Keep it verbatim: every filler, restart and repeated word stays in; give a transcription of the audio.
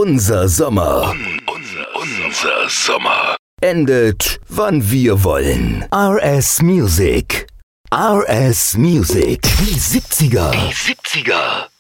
Unser Sommer. Un, unser, unser Sommer. Endet, wann wir wollen. R S Music. R S Music. Die siebziger. Die siebziger.